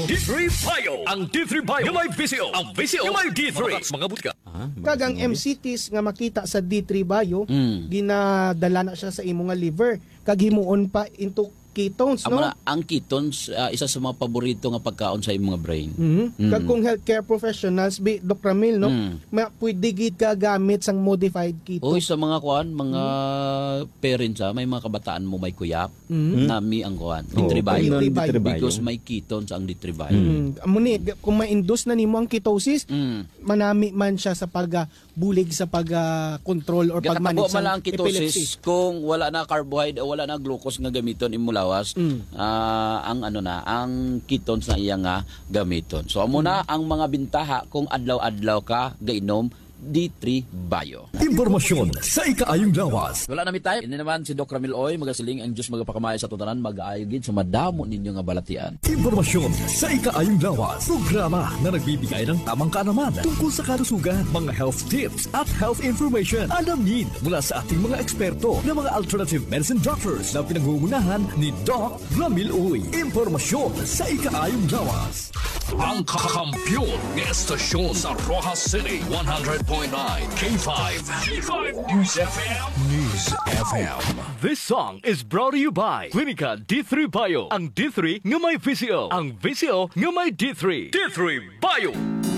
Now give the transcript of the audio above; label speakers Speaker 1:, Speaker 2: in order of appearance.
Speaker 1: D3 Bio. Ang D3 Bio nga may visio. Ang visio nga may D3. Mga butika.
Speaker 2: Kagang MCTs nga makita sa D3 Bio, ginadala na siya sa imo nga liver. Kag himuon pa into ketones, no?
Speaker 3: Ang ketones, isa sa mga paborito nga pagkaon sa imong brain.
Speaker 2: Kag kung healthcare professionals, Dr. Ramil, no? Pwede gid ka gamit sang modified keto.
Speaker 3: Oy, sa mga mga parents, may mga kabataan mo may kuyak, nami ang D3 Bio. Because may ketones ang D3 Bio.
Speaker 2: Amuni, kung ma-induce na nimo ang ketosis, manami man siya sa pagbulig sa pag-control or pag-manage
Speaker 3: man lang ang
Speaker 2: sa
Speaker 3: ketosis
Speaker 2: epilepsy.
Speaker 3: kung wala na carbohydrate o wala na glucose nga gamiton imo lawas, ang ketones na iya nga gamiton. So amo na ang mga bintaha kung adlaw-adlaw ka gainom D3 Bio.
Speaker 1: Impormasyon sa ikaayong lawas.
Speaker 3: Wala na mitay. Ini naman si Doc Ramil Oy, magasiling ang Diyos magapakamay sa tutanan, mag-aayo gid sa madamo ninyo nga balatian.
Speaker 1: Impormasyon sa ikaayong lawas. Programa na nagbibigay ng tamang kaalaman tungkol sa kalusugan, mga health tips at health information. Alamin mula sa ating mga eksperto na mga alternative medicine doctors na pinangungunahan ni Doc Ramil Oy. Impormasyon sa ikaayong lawas. Ang kakampiyon ng estasyon sa Rojas City 100.9 K5 News FM. News FM. This song is brought to you by Clinica D3 Bio. Ang D3 nga may visio. Ang visio nga may D3. D3 Bio.